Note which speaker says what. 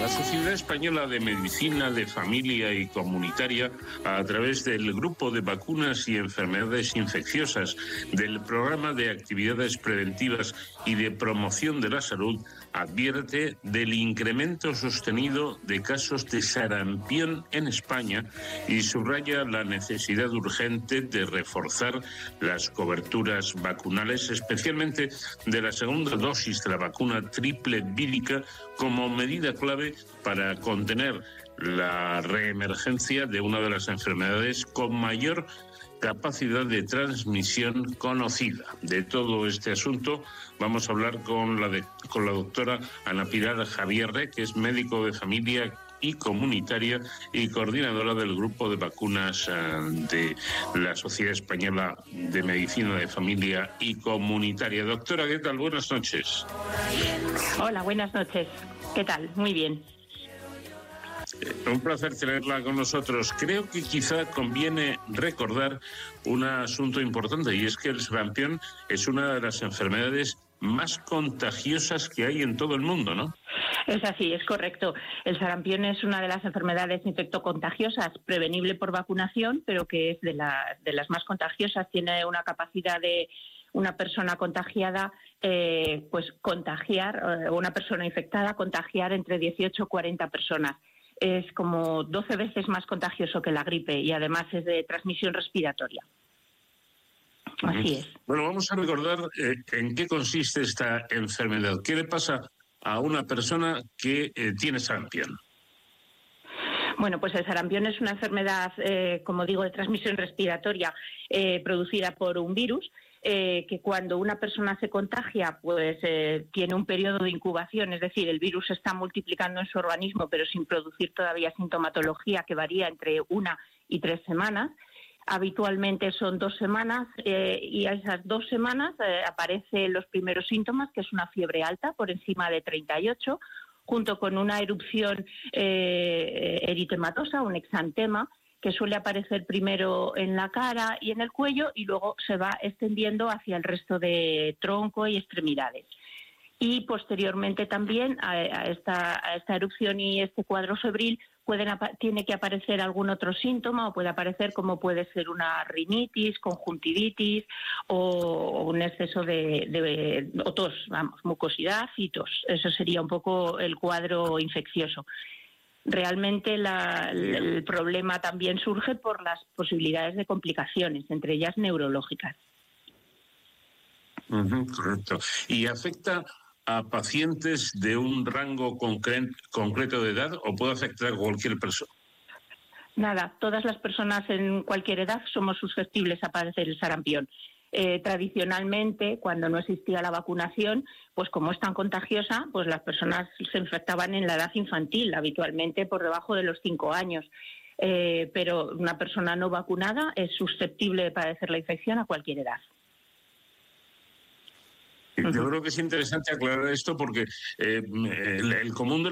Speaker 1: La Sociedad Española de Medicina de Familia y Comunitaria, a través del Grupo de Vacunas y Enfermedades Infecciosas del Programa de Actividades Preventivas y de Promoción de la Salud, advierte del incremento sostenido de casos de sarampión en España y subraya la necesidad urgente de reforzar las coberturas vacunales, especialmente de la segunda dosis de la vacuna triple vírica, como medida clave para contener la reemergencia de una de las enfermedades con mayor capacidad de transmisión conocida. De todo este asunto vamos a hablar con la doctora Ana Pilar Javierre, que es médico de familia y comunitaria y coordinadora del grupo de vacunas de la Sociedad Española de Medicina de Familia y Comunitaria. Doctora, ¿qué tal? Buenas noches.
Speaker 2: Hola, buenas noches. ¿Qué tal? Muy bien.
Speaker 1: Un placer tenerla con nosotros. Creo que quizá conviene recordar un asunto importante, y es que el sarampión es una de las enfermedades más contagiosas que hay en todo el mundo, ¿no?
Speaker 2: Es así, es correcto. El sarampión es una de las enfermedades infectocontagiosas prevenible por vacunación, pero que es de las más contagiosas. Tiene una capacidad de una persona contagiada, contagiar, una persona infectada, contagiar entre 18 y 40 personas. Es como 12 veces más contagioso que la gripe y además es de transmisión respiratoria. Así es.
Speaker 1: Bueno, vamos a recordar en qué consiste esta enfermedad. ¿Qué le pasa a una persona que tiene sarampión?
Speaker 2: Bueno, pues el sarampión es una enfermedad, como digo, de transmisión respiratoria producida por un virus que cuando una persona se contagia, pues tiene un periodo de incubación, es decir, el virus se está multiplicando en su organismo, pero sin producir todavía sintomatología, que varía entre 1 y 3 semanas. Habitualmente son 2 semanas y a esas 2 semanas aparecen los primeros síntomas, que es una fiebre alta por encima de 38, junto con una erupción eritematosa, un exantema, que suele aparecer primero en la cara y en el cuello y luego se va extendiendo hacia el resto de tronco y extremidades. Y posteriormente también a esta erupción y este cuadro febril tiene que aparecer algún otro síntoma, o puede aparecer como puede ser una rinitis, conjuntivitis o un exceso de tos, mucosidad y tos. Eso sería un poco el cuadro infeccioso. Realmente el problema también surge por las posibilidades de complicaciones, entre ellas neurológicas.
Speaker 1: Correcto. ¿Y afecta a pacientes de un rango concreto de edad o puede afectar a cualquier persona?
Speaker 2: Nada, todas las personas en cualquier edad somos susceptibles a padecer el sarampión. Tradicionalmente, cuando no existía la vacunación, pues como es tan contagiosa, pues las personas se infectaban en la edad infantil, habitualmente por debajo de los 5 años. Pero una persona no vacunada es susceptible de padecer la infección a cualquier edad.
Speaker 1: Yo creo que es interesante aclarar esto porque el común de